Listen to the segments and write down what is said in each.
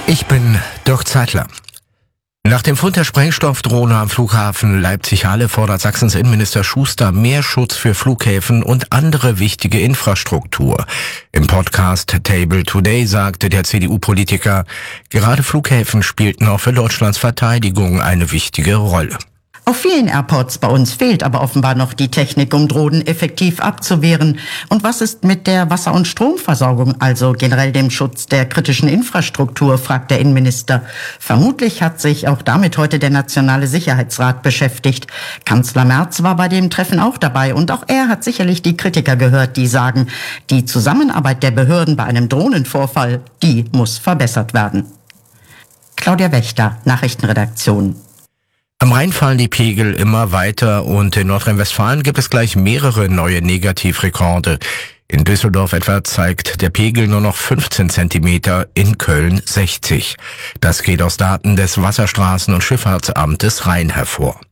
Ich bin Dirk Zeitler. Nach dem Fund der Sprengstoffdrohne am Flughafen Leipzig-Halle fordert Sachsens Innenminister Schuster mehr Schutz für Flughäfen und andere wichtige Infrastruktur. Im Podcast Table Today sagte der CDU-Politiker, gerade Flughäfen spielten auch für Deutschlands Verteidigung eine wichtige Rolle. Auf vielen Airports bei uns fehlt aber offenbar noch die Technik, um Drohnen effektiv abzuwehren. Und was ist mit der Wasser- und Stromversorgung, also generell dem Schutz der kritischen Infrastruktur, fragt der Innenminister. Vermutlich hat sich auch damit heute der Nationale Sicherheitsrat beschäftigt. Kanzler Merz war bei dem Treffen auch dabei und auch er hat sicherlich die Kritiker gehört, die sagen, die Zusammenarbeit der Behörden bei einem Drohnenvorfall, die muss verbessert werden. Claudia Wächter, Nachrichtenredaktion. Am Rhein fallen die Pegel immer weiter und in Nordrhein-Westfalen gibt es gleich mehrere neue Negativrekorde. In Düsseldorf etwa zeigt der Pegel nur noch 15 Zentimeter, in Köln 60. Das geht aus Daten des Wasserstraßen- und Schifffahrtsamtes Rhein hervor.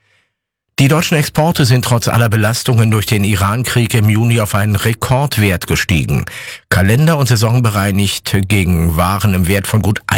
Die deutschen Exporte sind trotz aller Belastungen durch den Iran-Krieg im Juni auf einen Rekordwert gestiegen. Kalender- und saisonbereinigt gegen Waren im Wert von gut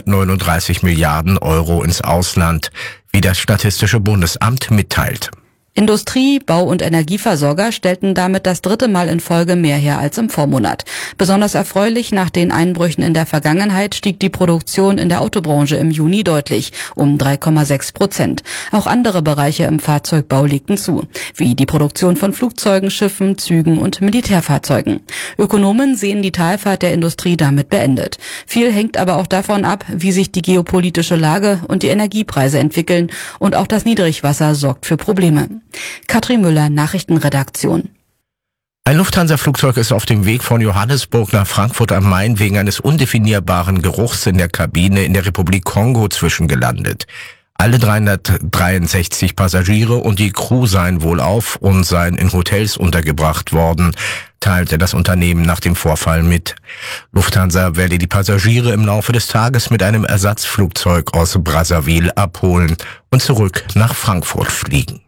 139 Milliarden Euro ins Ausland, wie das Statistische Bundesamt mitteilt. Industrie-, Bau- und Energieversorger stellten damit das dritte Mal in Folge mehr her als im Vormonat. Besonders erfreulich, nach den Einbrüchen in der Vergangenheit stieg die Produktion in der Autobranche im Juni deutlich, um 3,6%. Auch andere Bereiche im Fahrzeugbau legten zu, wie die Produktion von Flugzeugen, Schiffen, Zügen und Militärfahrzeugen. Ökonomen sehen die Talfahrt der Industrie damit beendet. Viel hängt aber auch davon ab, wie sich die geopolitische Lage und die Energiepreise entwickeln, und auch das Niedrigwasser sorgt für Probleme. Katrin Müller, Nachrichtenredaktion. Ein Lufthansa-Flugzeug ist auf dem Weg von Johannesburg nach Frankfurt am Main wegen eines undefinierbaren Geruchs in der Kabine in der Republik Kongo zwischengelandet. Alle 363 Passagiere und die Crew seien wohlauf und seien in Hotels untergebracht worden, teilte das Unternehmen nach dem Vorfall mit. Lufthansa werde die Passagiere im Laufe des Tages mit einem Ersatzflugzeug aus Brazzaville abholen und zurück nach Frankfurt fliegen.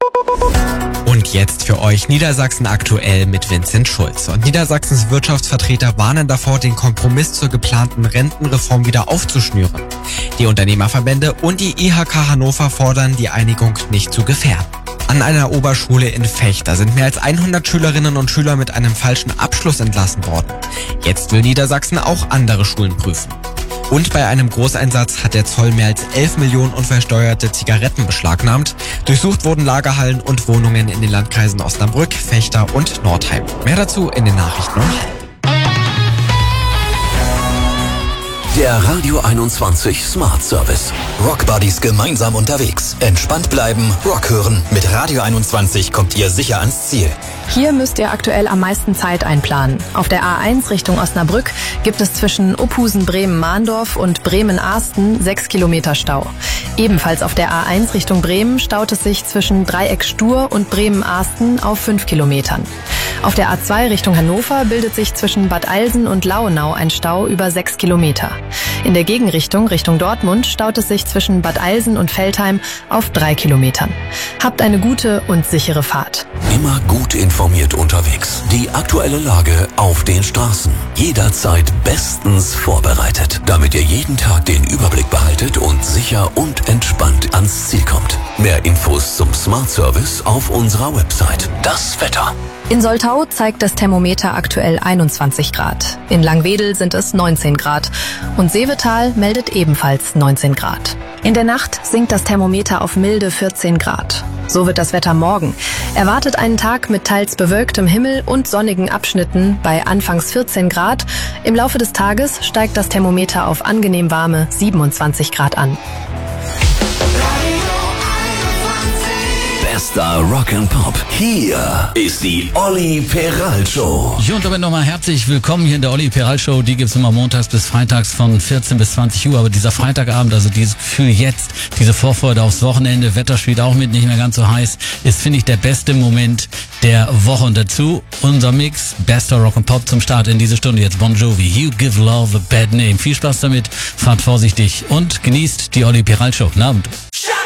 Und jetzt für euch Niedersachsen aktuell mit Vincent Schulz. Und Niedersachsens Wirtschaftsvertreter warnen davor, den Kompromiss zur geplanten Rentenreform wieder aufzuschnüren. Die Unternehmerverbände und die IHK Hannover fordern, die Einigung nicht zu gefährden. An einer Oberschule in Vechta sind mehr als 100 Schülerinnen und Schüler mit einem falschen Abschluss entlassen worden. Jetzt will Niedersachsen auch andere Schulen prüfen. Und bei einem Großeinsatz hat der Zoll mehr als 11 Millionen unversteuerte Zigaretten beschlagnahmt. Durchsucht wurden Lagerhallen und Wohnungen in den Landkreisen Osnabrück, Vechta und Nordheim. Mehr dazu in den Nachrichten um 12:30. Der Radio 21 Smart Service. Rock Buddies gemeinsam unterwegs. Entspannt bleiben, Rock hören. Mit Radio 21 kommt ihr sicher ans Ziel. Hier müsst ihr aktuell am meisten Zeit einplanen. Auf der A1 Richtung Osnabrück gibt es zwischen Uphusen-Bremen-Mahndorf und Bremen-Arsten 6 Kilometer Stau. Ebenfalls auf der A1 Richtung Bremen staut es sich zwischen Dreieck Stur und Bremen-Arsten auf 5 Kilometern. Auf der A2 Richtung Hannover bildet sich zwischen Bad Eilsen und Lauenau ein Stau über 6 Kilometer. In der Gegenrichtung Richtung Dortmund staut es sich zwischen Bad Eilsen und Veltheim auf 3 Kilometern. Habt eine gute und sichere Fahrt. Immer gut informiert unterwegs. Die aktuelle Lage auf den Straßen. Jederzeit bestens vorbereitet, damit ihr jeden Tag den Überblick behaltet und sicher und entspannt ans Ziel kommt. Mehr Infos zum Smart Service auf unserer Website. Das Wetter. In Soltau zeigt das Thermometer aktuell 21 Grad. In Langwedel sind es 19 Grad. Und Seevetal meldet ebenfalls 19 Grad. In der Nacht sinkt das Thermometer auf milde 14 Grad. So wird das Wetter morgen. Erwartet einen Tag mit teils bewölktem Himmel und sonnigen Abschnitten bei anfangs 14 Grad. Im Laufe des Tages steigt das Thermometer auf angenehm warme 27 Grad an. Bester Rock'n'Pop. Hier ist die Olli Peral Show. Ja, und damit nochmal herzlich willkommen hier in der Olli Peral Show. Die gibt's immer montags bis freitags von 14 bis 20 Uhr. Aber dieser Freitagabend, also dieses Gefühl jetzt, diese Vorfreude aufs Wochenende, Wetter spielt auch mit, nicht mehr ganz so heiß, ist, finde ich, der beste Moment der Woche. Und dazu unser Mix, bester Rock'n'Pop zum Start in diese Stunde. Jetzt Bon Jovi, You Give Love a Bad Name. Viel Spaß damit, fahrt vorsichtig und genießt die Olli Peral Show. Guten Abend.